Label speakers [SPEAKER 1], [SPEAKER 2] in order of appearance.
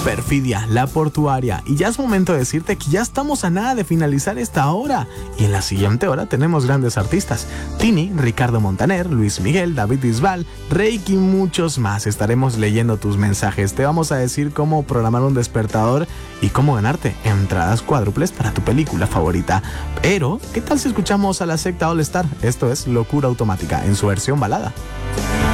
[SPEAKER 1] Perfidia, La Portuaria. Y ya es momento de decirte que ya estamos a nada de finalizar esta hora. Y en la siguiente hora tenemos grandes artistas: Tini, Ricardo Montaner, Luis Miguel, David Bisbal, Reiki y muchos más. Estaremos leyendo tus mensajes. Te vamos a decir cómo programar un despertador y cómo ganarte entradas cuádruples para tu película favorita. Pero, ¿qué tal si escuchamos a la secta All Star? Esto es Locura Automática en su versión balada.